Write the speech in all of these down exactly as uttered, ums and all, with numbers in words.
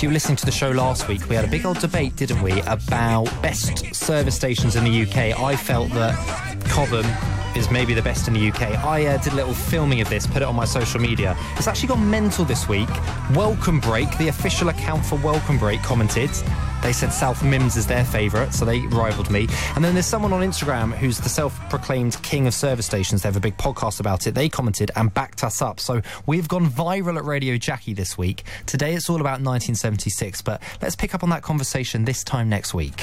if you were listening to the show last week, we had a big old debate, didn't we, about best service stations in the U K. I felt that Cobham is maybe the best in the U K. I uh, did a little filming of this, put it on my social media. It's actually gone mental this week. Welcome Break, the official account for Welcome Break, commented. They said South Mims is their favourite, so they rivaled me. And then there's someone on Instagram who's the self-proclaimed king of service stations. They have a big podcast about it. They commented and backed us up. So we've gone viral at Radio Jackie this week. Today it's all about nineteen seventy-six, but let's pick up on that conversation this time next week.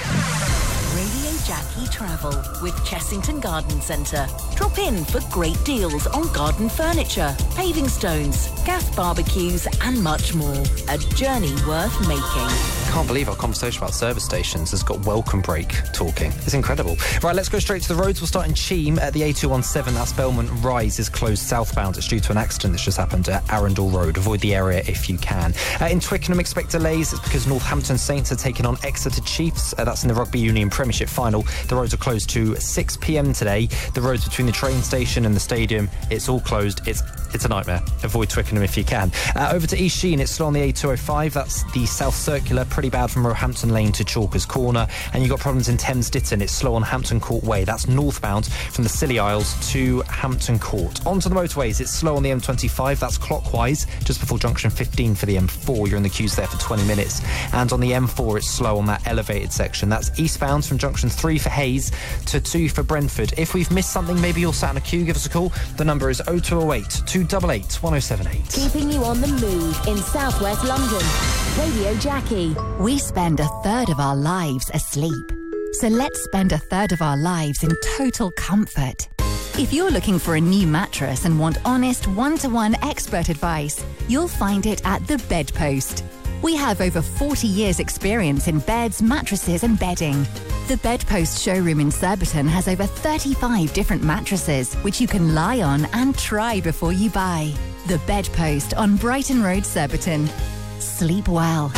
Radio Jackie Travel with Chessington Garden Centre. Drop in for great deals on garden furniture, paving stones, gas barbecues and much more. A journey worth making. Can't believe our conversation about service stations has got Welcome Break talking. It's incredible. Right, let's go straight to the roads. We'll start in Cheam at the A two one seven. That's Belmont Rise is closed southbound. It's due to an accident that's just happened at Arundel Road. Avoid the area if you can. Uh, in Twickenham, expect delays. It's because Northampton Saints are taking on Exeter Chiefs. Uh, that's in the Rugby Union Premiership final. The roads are closed to six p m today. The roads between the train station and the stadium, it's all closed. It's it's a nightmare. Avoid Twickenham if you can. Uh, over to East Sheen, it's slow on the A two oh five. That's the South Circular. Pretty bad from Roehampton Lane to Chalkers Corner. And you've got problems in Thames Ditton. It's slow on Hampton Court Way. That's northbound from the Scilly Isles to Hampton Court. Onto the motorways, it's slow on the M twenty-five. That's clockwise, just before junction fifteen for the M four. You're in the queues there for twenty minutes. And on the M four, it's slow on that elevated section. That's eastbound from junction three for Hayes to two for Brentford. If we've missed something, maybe you're sat in a queue, give us a call. The number is oh two oh eight, two eight eight, one oh seven eight. Keeping you on the move in southwest London. Radio Jackie. We spend a third of our lives asleep. So let's spend a third of our lives in total comfort. If you're looking for a new mattress and want honest, one-to-one expert advice, you'll find it at The Bedpost. We have over forty years experience in beds, mattresses and bedding. The Bedpost showroom in Surbiton has over thirty-five different mattresses, which you can lie on and try before you buy. The Bedpost on Brighton Road, Surbiton. Sleep well.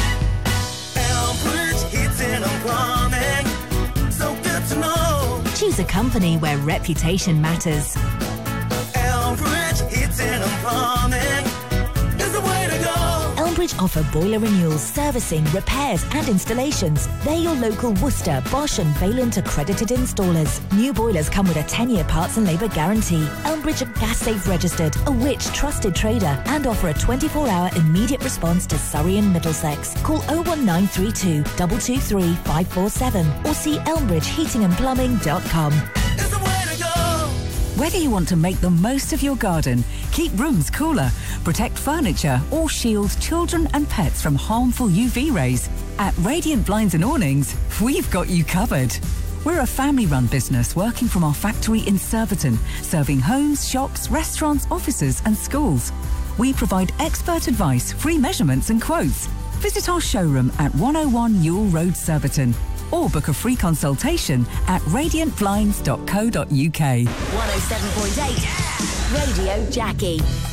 Elmbridge Heating and Plumbing, so good to know. Choose a company where reputation matters. Elmbridge Heating and Plumbing is the way to go. Elmbridge offer boiler renewals, servicing, repairs and installations. They're your local Worcester, Bosch and Vaillant accredited installers. New boilers come with a ten-year parts and labour guarantee. Elmbridge are Gas Safe registered, a Which trusted trader, and offer a twenty-four hour immediate response to Surrey and Middlesex. Call oh one nine three two, two two three, five four seven or see elmbridge heating and plumbing dot com. Whether you want to make the most of your garden, keep rooms cooler, protect furniture or shield children and pets from harmful U V rays, at Radiant Blinds and Awnings, we've got you covered. We're a family-run business working from our factory in Surbiton, serving homes, shops, restaurants, offices and schools. We provide expert advice, free measurements and quotes. Visit our showroom at one oh one Newell Road, Surbiton, or book a free consultation at radiant blinds dot co dot uk. one oh seven point eight Radio Jackie.